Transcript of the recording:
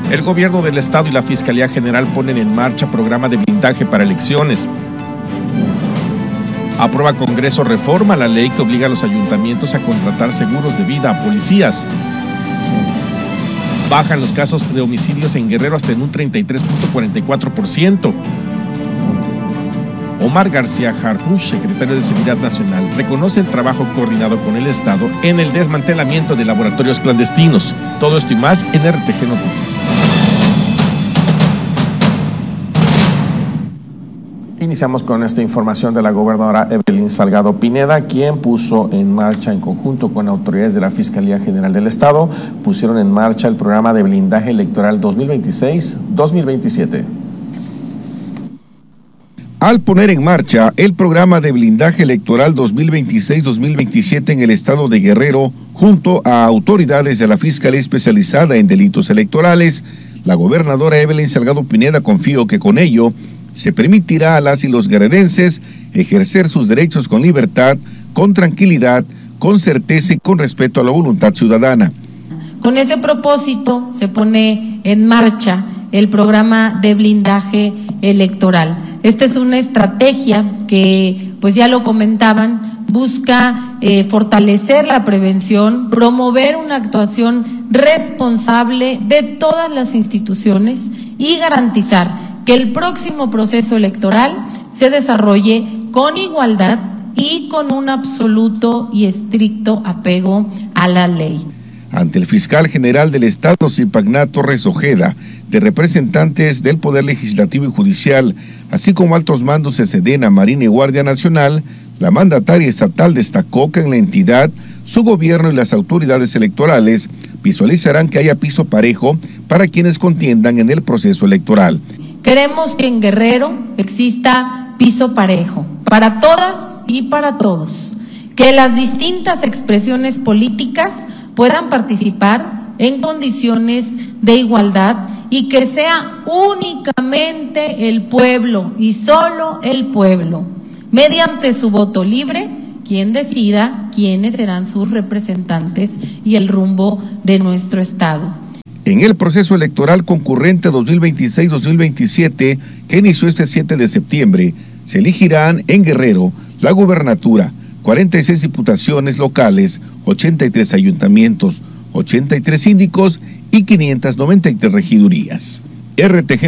El gobierno del estado y la Fiscalía General ponen en marcha programa de blindaje para elecciones. Aprueba Congreso reforma la ley que obliga a los ayuntamientos a contratar seguros de vida a policías. Bajan los casos de homicidios en Guerrero hasta en un 33.44%. Omar García Harfuch, secretario de Seguridad Nacional, reconoce el trabajo coordinado con el Estado en el desmantelamiento de laboratorios clandestinos. Todo esto y más en RTG Noticias. Iniciamos con esta información de la gobernadora Evelyn Salgado Pineda, quien puso en marcha, en conjunto con autoridades de la Fiscalía General del Estado, pusieron en marcha el programa de blindaje electoral 2026-2027. Al poner en marcha el programa de blindaje electoral 2026-2027 en el estado de Guerrero, junto a autoridades de la Fiscalía Especializada en Delitos Electorales, la gobernadora Evelyn Salgado Pineda confió que con ello se permitirá a las y los guerrerenses ejercer sus derechos con libertad, con tranquilidad, con certeza y con respeto a la voluntad ciudadana. Con ese propósito se pone en marcha el programa de blindaje electoral. Esta es una estrategia que, pues ya lo comentaban, busca fortalecer la prevención, promover una actuación responsable de todas las instituciones y garantizar que el próximo proceso electoral se desarrolle con igualdad y con un absoluto y estricto apego a la ley. Ante el fiscal general del Estado, Zipagná Torres Ojeda, de representantes del Poder Legislativo y Judicial, así como altos mandos de Sedena, Marina y Guardia Nacional, la mandataria estatal destacó que en la entidad, su gobierno y las autoridades electorales visualizarán que haya piso parejo para quienes contiendan en el proceso electoral. Queremos que en Guerrero exista piso parejo para todas y para todos, que las distintas expresiones políticas puedan participar en condiciones de igualdad y que sea únicamente el pueblo y solo el pueblo, mediante su voto libre, quien decida quiénes serán sus representantes y el rumbo de nuestro estado. En el proceso electoral concurrente 2026-2027, que inició este 7 de septiembre, se elegirán en Guerrero la gubernatura, 46 diputaciones locales, 83 ayuntamientos, 83 síndicos y 593 regidurías. RTG